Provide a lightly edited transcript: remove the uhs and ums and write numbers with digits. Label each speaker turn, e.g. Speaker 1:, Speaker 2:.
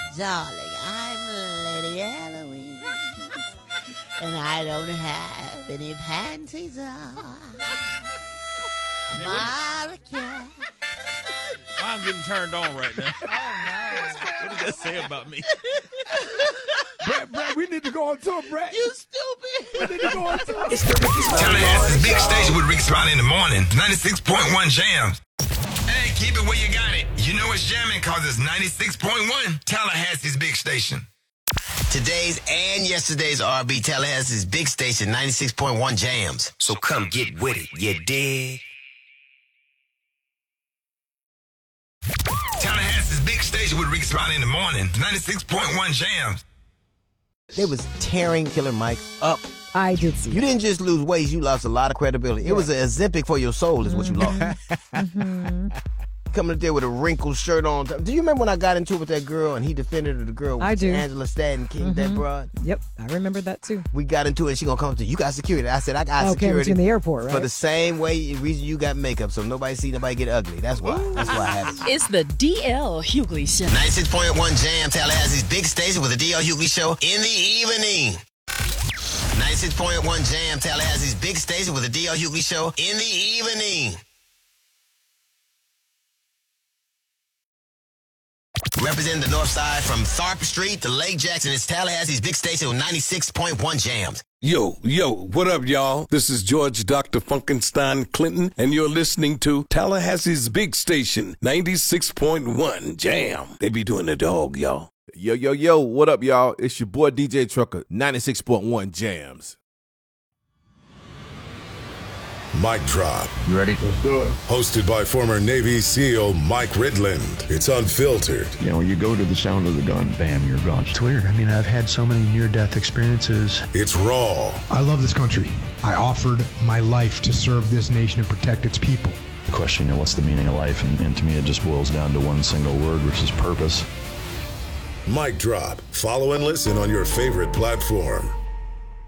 Speaker 1: Darling, I'm Lady Halloween, and I don't have any panties on. Marika.
Speaker 2: I'm getting turned on right now.
Speaker 3: Oh, no.
Speaker 2: What does that say about me?
Speaker 4: Brett, we need to go on tour, Brett.
Speaker 1: You stupid.
Speaker 4: We need to go on tour.
Speaker 5: Tallahassee's big station with Rick Spot in the morning. 96.1 Jams. Hey, keep it where you got it. You know it's jamming cause it's 96.1 Tallahassee's big station. Today's and yesterday's R&B Tallahassee's big station 96.1 Jams. So come get with it, you dig? Tallahassee's big station with Rick Spot in the morning. 96.1 Jams.
Speaker 6: They was tearing Killer Mike up.
Speaker 7: I did see
Speaker 6: You didn't just lose weight, you lost a lot of credibility. It was an Ozempic for your soul is what you lost. Coming up there with a wrinkled shirt on. Do you remember when I got into it with that girl and he defended the girl?
Speaker 7: I do.
Speaker 6: Angela Staton King, that broad?
Speaker 7: Yep, I remember that too.
Speaker 6: We got into it and she gonna come to you got security. I said, I got
Speaker 7: Okay,
Speaker 6: security.
Speaker 7: in the airport, right?
Speaker 6: For the same reason you got makeup, so nobody see nobody get ugly. That's why. That's why I had it.
Speaker 8: It's the DL Hughley Show.
Speaker 5: 96.1 Jam, Tallahassee's big station with the DL Hughley Show in the evening. 96.1 Jam, Tallahassee's big station with the DL Hughley Show in the evening. Representing the north side from Tharp Street to Lake Jackson, it's Tallahassee's big station with 96.1 Jams.
Speaker 9: Yo, what up, y'all? This is George Dr. Funkenstein Clinton, and you're listening to Tallahassee's big station, 96.1 Jam. They be doing the dog, y'all.
Speaker 4: Yo, what up, y'all? It's your boy DJ Trucker, 96.1 Jams.
Speaker 10: Mic Drop.
Speaker 11: You ready? Let's do it.
Speaker 10: Hosted by former Navy SEAL Mike Ridland. It's unfiltered.
Speaker 11: You know, you go to the sound of the gun, bam, you're gone.
Speaker 12: It's weird. I mean, I've had so many near-death experiences.
Speaker 10: It's raw.
Speaker 12: I love this country. I offered my life to serve this nation and protect its people.
Speaker 11: The question, you know, what's the meaning of life? And to me, it just boils down to one single word, which is purpose.
Speaker 10: Mic Drop. Follow and listen on your favorite platform.